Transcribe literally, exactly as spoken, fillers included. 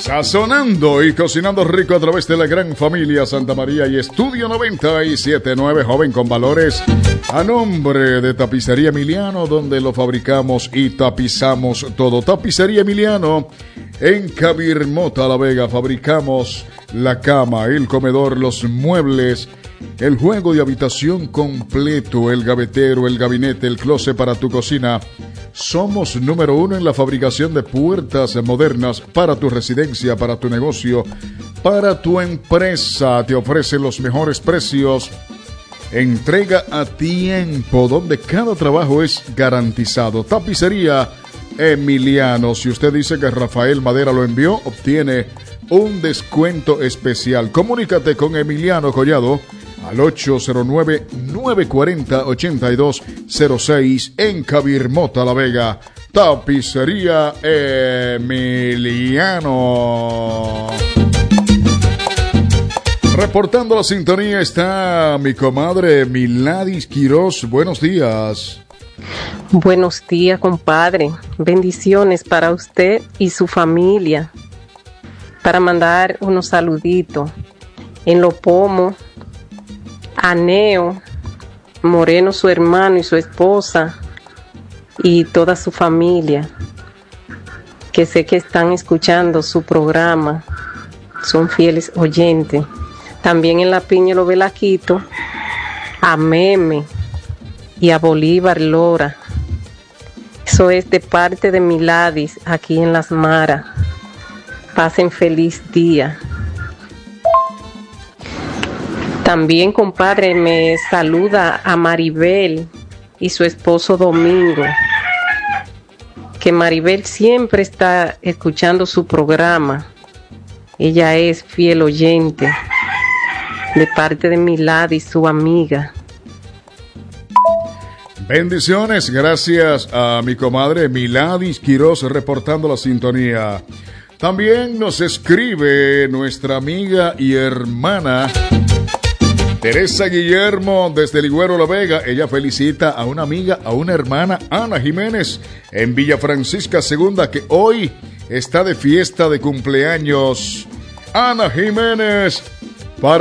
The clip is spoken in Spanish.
Sazonando y cocinando rico a través de la gran familia Santa María y Estudio noventa y siete punto nueve, joven con valores, a nombre de Tapicería Emiliano, donde lo fabricamos y tapizamos todo. Tapicería Emiliano en Cabirmota, La Vega. Fabricamos la cama, el comedor, los muebles, el juego de habitación completo, el gavetero, el gabinete, el closet para tu cocina. Somos número uno en la fabricación de puertas modernas para tu residencia, para tu negocio, para tu empresa. Te ofrece los mejores precios. Entrega a tiempo, donde cada trabajo es garantizado. Tapicería Emiliano. Si usted dice que Rafael Madera lo envió, obtiene un descuento especial. Comunícate con Emiliano Collado al ocho cero nueve, nueve cuatro cero, ocho dos cero seis en Cabirmota, La Vega. Tapicería Emiliano. Reportando la sintonía está mi comadre Miladis Quiroz. Buenos días. Buenos días, compadre. Bendiciones para usted y su familia. Para mandar unos saluditos en Los Pomos a Neo Moreno, su hermano y su esposa y toda su familia, que sé que están escuchando su programa, son fieles oyentes. También en La Piña Los Belaquitos a Meme y a Bolívar Lora. Eso es de parte de Miladis aquí en Las Maras. Pasen feliz día. También, compadre, me saluda a Maribel y su esposo Domingo, que Maribel siempre está escuchando su programa. Ella es fiel oyente, de parte de Miladis, su amiga. Bendiciones, gracias a mi comadre Miladis Quiroz reportando la sintonía. También nos escribe nuestra amiga y hermana Teresa Guillermo desde Ligüero, La Vega. Ella felicita a una amiga, a una hermana, Ana Jiménez, en Villa Francisca Segunda, que hoy está de fiesta de cumpleaños. Ana Jiménez,